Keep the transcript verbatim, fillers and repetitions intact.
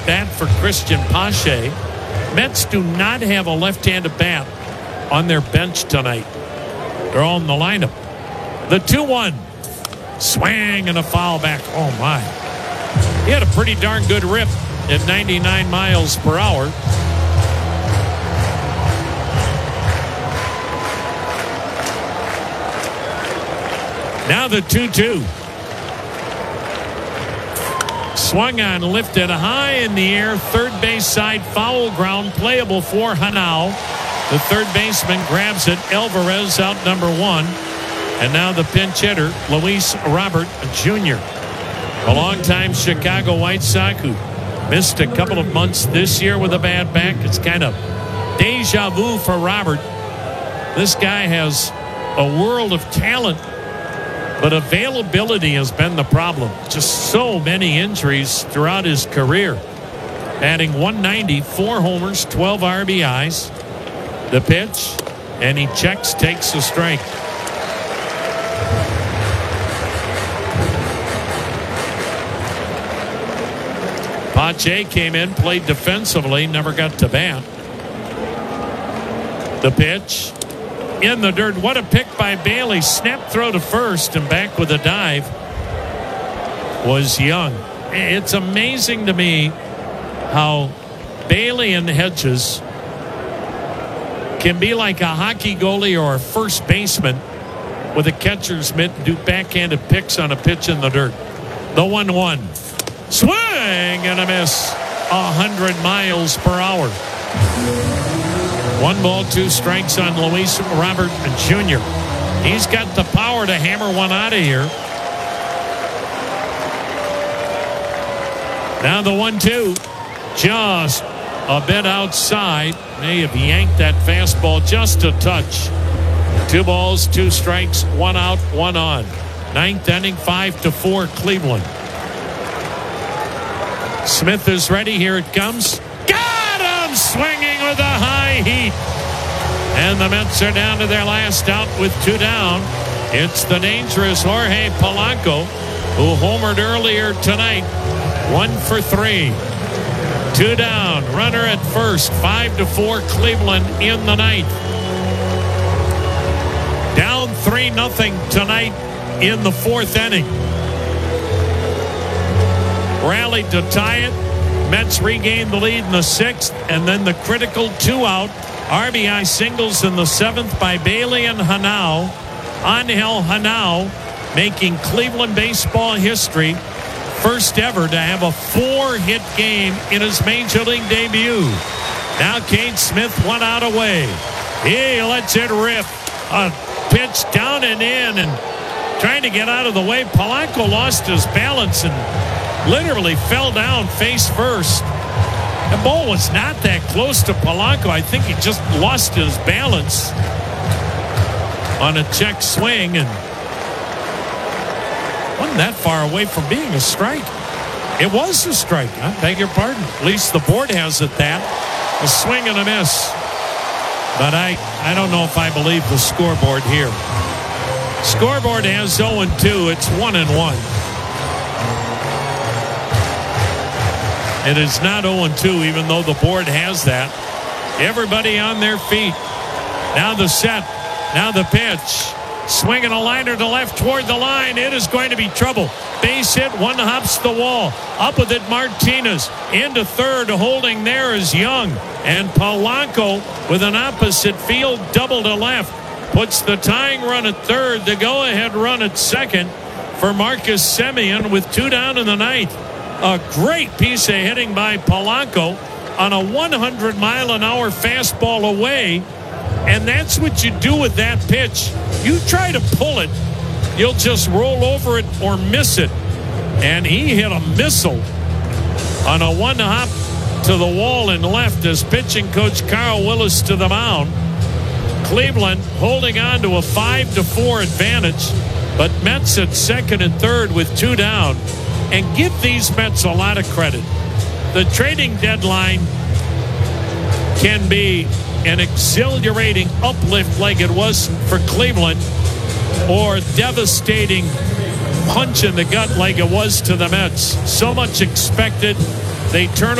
bat for Christian Pache. Mets do not have a left-handed bat on their bench tonight. They're all in the lineup. The two one. Swing and a foul back. Oh, my. He had a pretty darn good rip at ninety-nine miles per hour. Now the two two. Swung on, lifted high in the air. Third base side foul ground, playable for Hanau. The third baseman grabs it. Alvarez out number one. And now the pinch hitter, Luis Robert Junior A longtime Chicago White Sox who missed a couple of months this year with a bad back. It's kind of deja vu for Robert. This guy has a world of talent, but availability has been the problem. Just so many injuries throughout his career. Batting one ninety, four homers, twelve R B Is. The pitch, and he checks, takes a strike. Pache came in, played defensively, never got to bat. The pitch. In the dirt. What a pick by Bailey. Snap throw to first and back with a dive was Young. It's amazing to me how Bailey and Hedges can be like a hockey goalie or a first baseman with a catcher's mitt and do backhanded picks on a pitch in the dirt. The one one. Swing and a miss. A hundred miles per hour. One ball, two strikes on Luis Robert Junior He's got the power to hammer one out of here. Now the one two. Just a bit outside. May have yanked that fastball just a touch. Two balls, two strikes, one out, one on. Ninth inning, five to four, Cleveland. Smith is ready. Here it comes. Got him! Swinging with a high heat. And the Mets are down to their last out with two down. It's the dangerous Jorge Polanco, who homered earlier tonight. One for three. Two down. Runner at first. Five to four, Cleveland in the ninth. Down three nothing tonight in the fourth inning. Rallied to tie it. Mets regained the lead in the sixth, and then the critical two-out R B I singles in the seventh by Bailey and Hanau. Angel Hanau making Cleveland baseball history, first ever to have a four-hit game in his major league debut. Now Cade Smith one out away. He lets it rip. A pitch down and in, and trying to get out of the way. Polanco lost his balance and literally fell down face first. The ball was not that close to Polanco. I think he just lost his balance on a check swing and wasn't that far away from being a strike. It was a strike. I beg your pardon. At least the board has it that. A swing and a miss. But I, I don't know if I believe the scoreboard here. Scoreboard has oh and two. It's one and one. It is not oh and two, even though the board has that. Everybody on their feet. Now the set. Now the pitch. Swinging a liner to left toward the line. It is going to be trouble. Base hit. One hops the wall. Up with it, Martinez. Into third. Holding there is Young. And Polanco with an opposite field double to left. Puts the tying run at third. The go-ahead run at second for Marcus Semien with two down in the ninth. A great piece of hitting by Polanco on a one hundred mile an hour fastball away. And that's what you do with that pitch. You try to pull it, you'll just roll over it or miss it. And he hit a missile on a one hop to the wall and left as pitching coach Carl Willis to the mound. Cleveland holding on to a five to four advantage, but Mets at second and third with two down. And give these Mets a lot of credit. The trading deadline can be an exhilarating uplift like it was for Cleveland, or devastating punch in the gut like it was to the Mets. So much expected. They turn